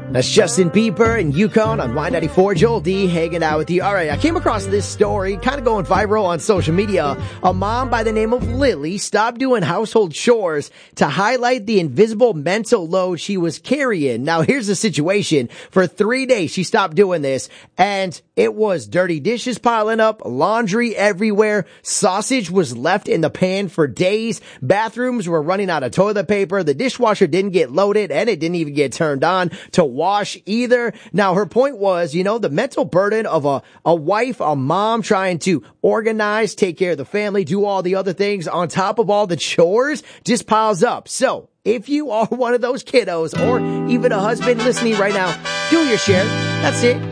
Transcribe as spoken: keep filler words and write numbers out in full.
That's Justin Bieber and Yukon on Y ninety-four. Joel D hanging out with you. All right, I came across this story, kind of going viral on social media. A mom by the name of Lily stopped doing household chores to highlight the invisible mental load she was carrying. Now, here's the situation. For three days, she stopped doing this, and it was dirty dishes piling up, laundry everywhere, sausage was left in the pan for days, bathrooms were running out of toilet paper, the dishwasher didn't get loaded, and it didn't even get turned on to wash either. Now, her point was, you know, the mental burden of a, a wife, a mom trying to organize, take care of the family, do all the other things on top of all the chores just piles up. So if you are one of those kiddos or even a husband listening right now, do your share. That's it.